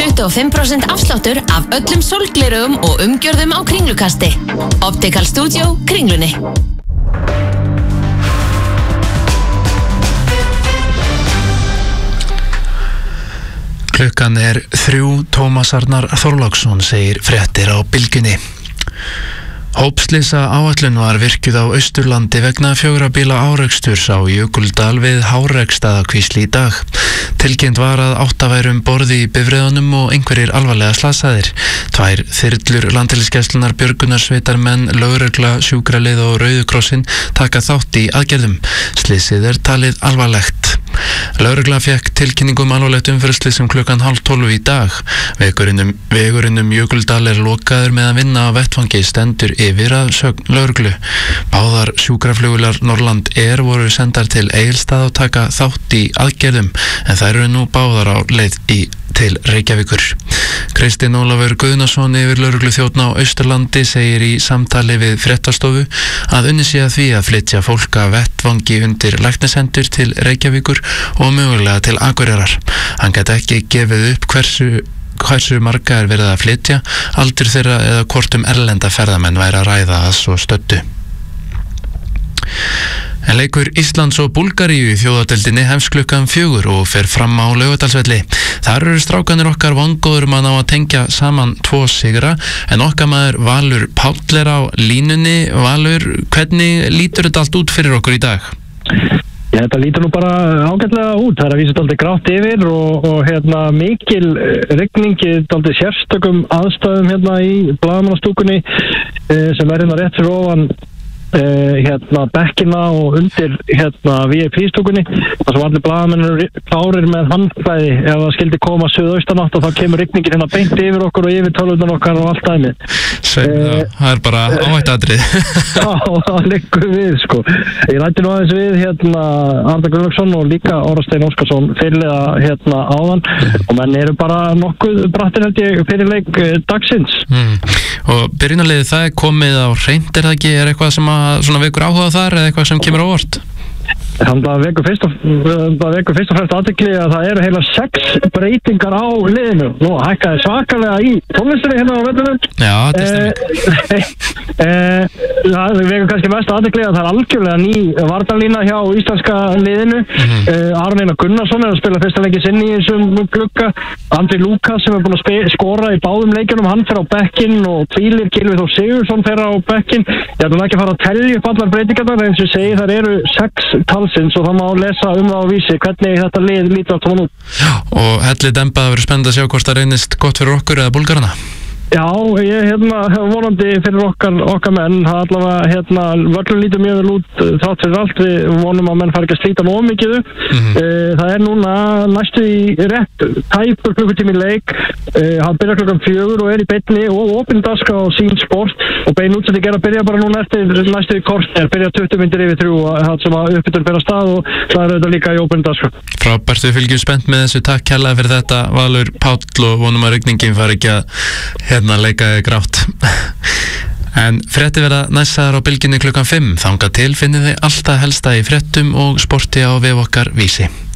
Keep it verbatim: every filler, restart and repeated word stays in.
tuttugu og fimm prósent afsláttur af öllum sólglerugum og umgjörðum á Kringlukasti. Optical Studio, Kringlunni. Klukkan er þrjú, Tómas Arnar Þorláksson segir fréttir á Bylgjunni. Hópslýsa áætlun var virkjuð á Austurlandi vegna fjögurra bíla áreksturs á Jökuldal við Háreksstaðakvísl í dag. Tilkynnt var að átta væru um borði í bifreiðunum og einhverjir alvarlega slasaðir. Tvær þyrlur landhelgisgæslunnar, björgunarsveitarmenn, lögregla, sjúkralið og Rauði krossinn taka þátt í aðgerðum. Slysið er talið alvarlegt. Lögregla fékk tilkynningu um alvarlegt umferðarslys um klukkan hálf tólf í dag. Vegurinn um, vegurinn um Jökuldal er lokaður með að vinna á vettvangi stendur yfir að sögn lögreglu. Báðar sjúkraflugular Norrland Air voru sendar til Egilsstað og taka þátt í aðgerðum, en þær eru nú báðar á leið í til Reykjavíkur. Kristinn Ólafur Guðnason yfir lögregluþjónn á Austurlandi segir í samtali við fréttastofu að unnið sé að því að flytja fólk af vettvangi undir læknishendur til Reykjavíkur og mögulega til Akureyrar. Hann gæti ekki gefið upp hversu hversu marga er verið að flytja, aldur þeirra eða hvort um erlenda ferðamenn væri að ræða að svo stöddu. En leikur Íslands og Búlgaríu í þjóðadeildinni hefst klukkan fjögur og fer fram á Laugardalsvelli. Þar eru strákanir okkar vongóður um að ná að tengja saman tvo sigra, en okkar maður Valur Páll er á línunni. Valur, hvernig lítur þetta allt út fyrir okkur í dag? Já, þetta lítur nú bara ágætlega út. Það er að vísa dálítið grátt yfir og, og hérna, mikil rigning í dálítið sérstökum aðstæðum hérna í blaðamannastúkunni eh, sem er hérna rétt fyrir ofan Uh, hérna bekkina og undir hérna V I P-stúkunni, þar sem allir blaðamennir klárir með handklæði ef það skildi koma suðaustanátt og þá kemur rigningin hérna beint yfir okkur og yfir tölvurnar okkar og allt dæmið. Svein, uh, það er bara áhættuatriði. Já, það liggur við sko. Ég ræddi nú aðeins við hérna Arnar Gunnlaugsson og líka Orrasteinn Óskarsson fyrirliða hérna áðan og menn eru bara nokkuð brattir held ég fyrirleik dagsins. Mm. Og byrjunarliðið það er komið á hreint, er það ekki, er eitthvað sem að svona vekur áhuga þar eða eitthvað sem kemur á óvart? Þannig að vekur fyrst og, það vekur fyrst og fremst athygli að það eru heila sex breytingar á liðinu. Nú hækkaði svakalega í tónlistinni hérna á vellinum. Já, þetta er eh, eh, það vekur kannski mest athygli að það er algjörlega ný varnarlína hjá íslenska liðinu. Mm-hmm. eh, Aron Einar Gunnarsson er að spila fyrsta leiki sinni í þessum glugga. Andri Lúkas sem er búin að skora í báðum leikjunum, hann fer á bekkinn og tvílir Gylfi Þór Sigurðsson fer á bekkinn. Ég ætlum ekki að fara að telja upp allar breytingarnar, eins og segi þar eru sex talsins og það má lesa um það á vísi hvernig þetta lið lítur allt saman út. Og hellið dempað að vera spennandi að sjá hvort það reynist gott fyrir okkur eða Búlgarana. Já, ég hérna vonandi fyrir okkar, okkar menn, það allavega hérna völlur lítur mjög vel út þátt fyrir allt, við vonum að menn fari ekki að slíta nóg mikið upp. Mm-hmm. Það er núna næstu í rétt tæpur klukkutími leik, hann byrjar klukkan fjögur og er í beinni og opin dagskrá á Sín Sport og bein útsending er að byrja bara núna eftir næstu í korter, byrja tuttugu mínútur yfir þrjú og það sem að uppbytun fyrir að stað og það er auðvitað líka í opin dagskrá. Frábært, við fylgjum spennt með þessu, takk kærlega fyrir þetta Valur Páll og vonum að rigningin fari ekki að hérna leika grátt. En frétti verða næssaðar á Bylgjunni klukkan fimm. Þangað til finnið þið alltaf helsta í fréttum og sporti á vef okkar Vísi.